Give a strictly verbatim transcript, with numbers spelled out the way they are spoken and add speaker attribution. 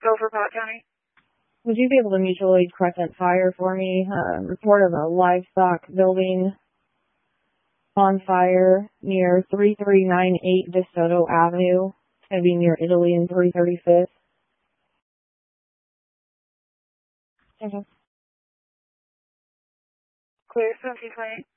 Speaker 1: Go for Pot County.
Speaker 2: Would you be able to mutual aid Crescent Fire for me? Uh, report of a livestock building on fire near thirty-three ninety-eight DeSoto Avenue. It's going to be near Italy and three thirty-fifth. Okay.
Speaker 1: Clear, seventeen twenty-eight.